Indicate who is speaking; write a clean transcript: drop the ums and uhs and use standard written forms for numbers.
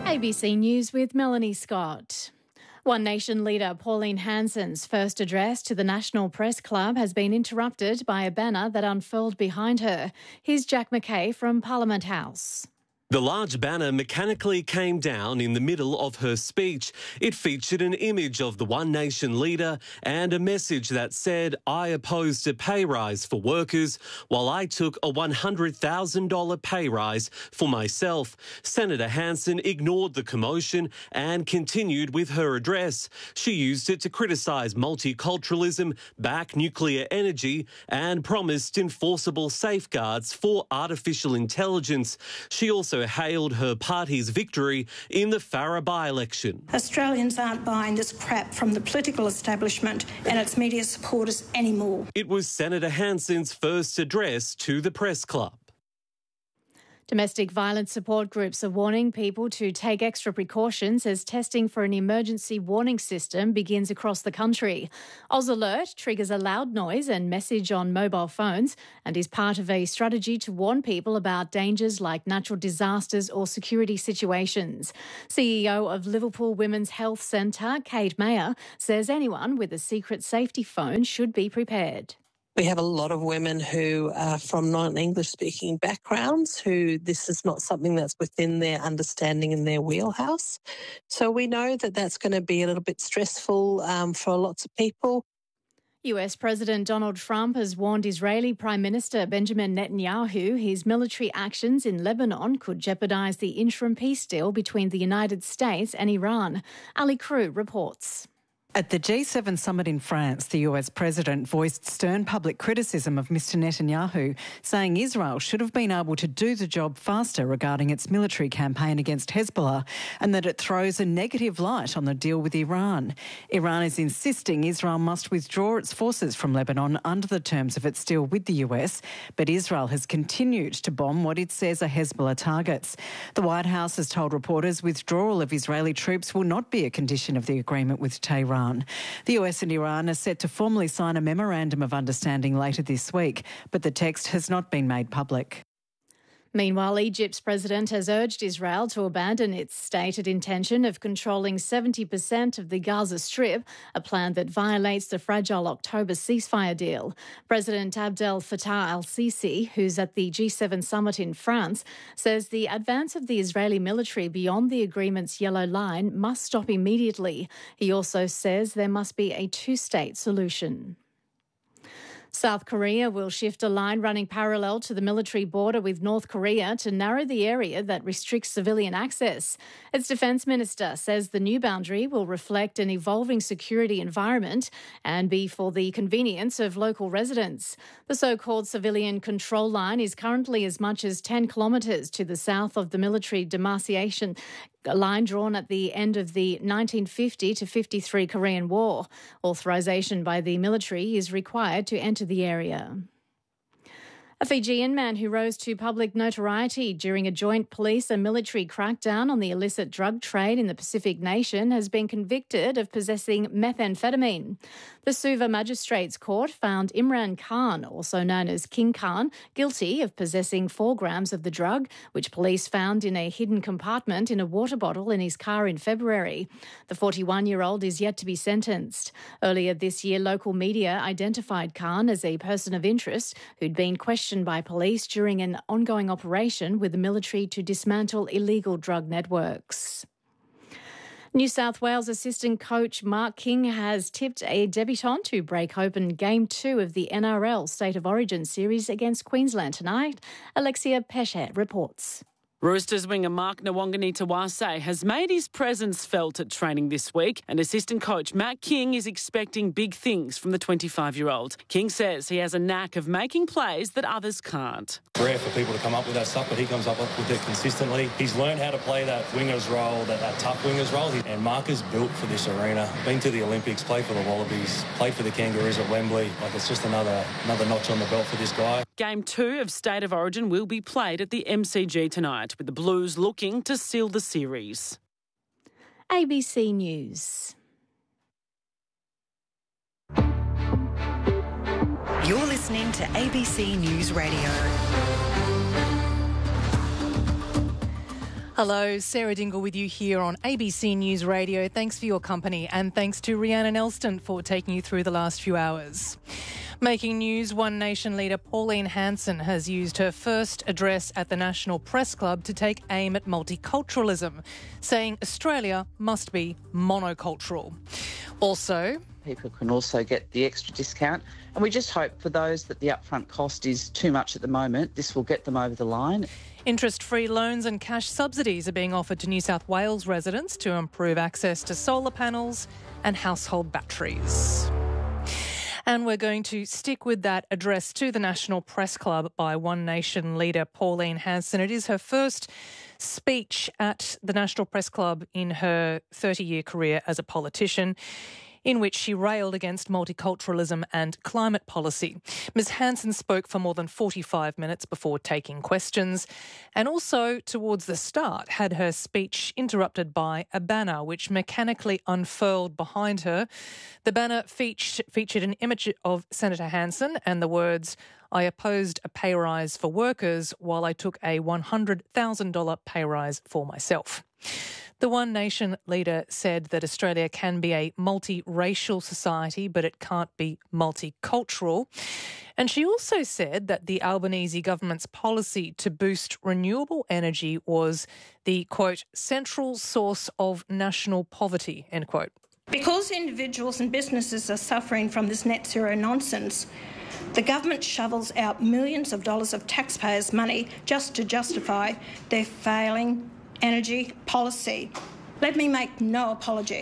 Speaker 1: ABC News with Melanie Scott. One Nation leader Pauline Hanson's first address to the National Press Club has been interrupted by a banner that unfurled behind her. Here's Jack McKay from Parliament House.
Speaker 2: The large banner mechanically came down in the middle of her speech. It featured an image of the One Nation leader and a message that said, "I opposed a pay rise for workers while I took a $100,000 pay rise for myself." Senator Hanson ignored the commotion and continued with her address. She used it to criticise multiculturalism, back nuclear energy and promised enforceable safeguards for artificial intelligence. She also hailed her party's victory in the Farrer by-election.
Speaker 3: Australians aren't buying this crap from the political establishment and its media supporters anymore.
Speaker 2: It was Senator Hanson's first address to the press club.
Speaker 1: Domestic violence support groups are warning people to take extra precautions as testing for an emergency warning system begins across the country. Oz Alert triggers a loud noise and message on mobile phones and is part of a strategy to warn people about dangers like natural disasters or security situations. CEO of Liverpool Women's Health Centre, Kate Mayer, says anyone with a secret safety phone should be prepared.
Speaker 4: We have a lot of women who are from non-English speaking backgrounds who this is not something that's within their understanding in their wheelhouse. So we know that that's going to be a little bit stressful for lots of people.
Speaker 1: US President Donald Trump has warned Israeli Prime Minister Benjamin Netanyahu his military actions in Lebanon could jeopardise the interim peace deal between the United States and Iran. Ali Crew reports.
Speaker 5: At the G7 summit in France, the US president voiced stern public criticism of Mr Netanyahu, saying Israel should have been able to do the job faster regarding its military campaign against Hezbollah and that it throws a negative light on the deal with Iran. Iran is insisting Israel must withdraw its forces from Lebanon under the terms of its deal with the US, but Israel has continued to bomb what it says are Hezbollah targets. The White House has told reporters withdrawal of Israeli troops will not be a condition of the agreement with Tehran. The US and Iran are set to formally sign a memorandum of understanding later this week, but the text has not been made public.
Speaker 1: Meanwhile, Egypt's president has urged Israel to abandon its stated intention of controlling 70% of the Gaza Strip, a plan that violates the fragile October ceasefire deal. President Abdel Fattah al-Sisi, who's at the G7 summit in France, says the advance of the Israeli military beyond the agreement's yellow line must stop immediately. He also says there must be a two-state solution. South Korea will shift a line running parallel to the military border with North Korea to narrow the area that restricts civilian access. Its defence minister says the new boundary will reflect an evolving security environment and be for the convenience of local residents. The so-called civilian control line is currently as much as 10 kilometres to the south of the military demarcation line drawn at the end of the 1950 to 53 Korean War. Authorisation by the military is required to enter the area. A Fijian man who rose to public notoriety during a joint police and military crackdown on the illicit drug trade in the Pacific nation has been convicted of possessing methamphetamine. The Suva Magistrates Court found Imran Khan, also known as King Khan, guilty of possessing 4 grams of the drug, which police found in a hidden compartment in a water bottle in his car in February. The 41-year-old is yet to be sentenced. Earlier this year, local media identified Khan as a person of interest who'd been questioned by police during an ongoing operation with the military to dismantle illegal drug networks. New South Wales assistant coach Mark King has tipped a debutant to break open Game 2 of the NRL State of Origin series against Queensland tonight. Alexia Pesce reports.
Speaker 6: Roosters winger Mark Nawangani-Tawase has made his presence felt at training this week, and assistant coach Matt King is expecting big things from the 25-year-old. King says he has a knack of making plays that others can't.
Speaker 7: Rare for people to come up with that stuff, but he comes up with it consistently. He's learned how to play that winger's role, that tough winger's role. And Mark is built for this arena. Been to the Olympics, played for the Wallabies, played for the Kangaroos at Wembley. It's just another notch on the belt for this guy.
Speaker 6: Game 2 of State of Origin will be played at the MCG tonight, with the Blues looking to seal the series.
Speaker 1: ABC News.
Speaker 8: You're listening to ABC News Radio.
Speaker 9: Hello, Sarah Dingle with you here on ABC News Radio. Thanks for your company and thanks to Rhiannon Elston for taking you through the last few hours. Making news, One Nation leader Pauline Hanson has used her first address at the National Press Club to take aim at multiculturalism, saying Australia must be monocultural. Also,
Speaker 10: people can also get the extra discount, and we just hope for those that the upfront cost is too much at the moment, this will get them over the line.
Speaker 9: Interest-free loans and cash subsidies are being offered to New South Wales residents to improve access to solar panels and household batteries. And we're going to stick with that address to the National Press Club by One Nation leader Pauline Hanson. It is her first speech at the National Press Club in her 30-year career as a politician, in which she railed against multiculturalism and climate policy. Ms Hanson spoke for more than 45 minutes before taking questions, and also towards the start had her speech interrupted by a banner which mechanically unfurled behind her. The banner featured an image of Senator Hanson and the words, "I opposed a pay rise for workers while I took a $100,000 pay rise for myself." The One Nation leader said that Australia can be a multiracial society, but it can't be multicultural. And she also said that the Albanese government's policy to boost renewable energy was the, quote, central source of national poverty, end quote.
Speaker 3: Because individuals and businesses are suffering from this net zero nonsense, the government shovels out millions of dollars of taxpayers' money just to justify their failing energy policy. Let me make no apology.